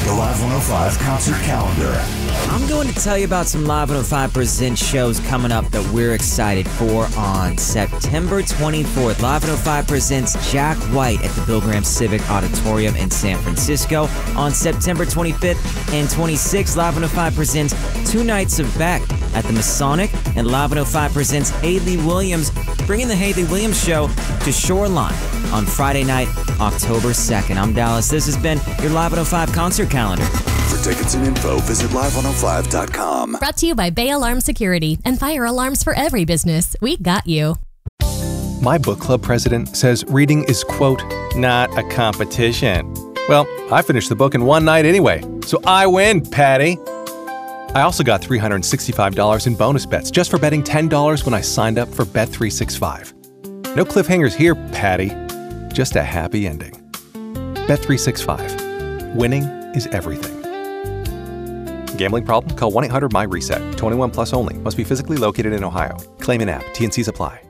The Live 105 concert calendar. I'm going to tell you about some Live 105 Presents shows coming up that we're excited for on September 24th. Live 105 presents Jack White at the Bill Graham Civic Auditorium in San Francisco. On September 25th and 26th, Live 105 presents Two Nights of Beck at the Masonic, and Live 105 presents Hayley Williams, bringing the Hayley Williams Show to Shoreline on Friday night, October 2nd. I'm Dallas. This has been your Live 105 concert calendar. For tickets and info, visit live105.com. Brought to you by Bay Alarm Security and fire alarms for every business. We got you. My book club president says reading is, quote, not a competition. Well, I finished the book in one night anyway, so I win, Patty. I also got $365 in bonus bets just for betting $10 when I signed up for Bet365. No cliffhangers here, Patty. Just a happy ending. Bet365. Winning is everything. Gambling problem? Call 1-800-MY-RESET. 21 plus only. Must be physically located in Ohio. Claim in app. T&Cs apply.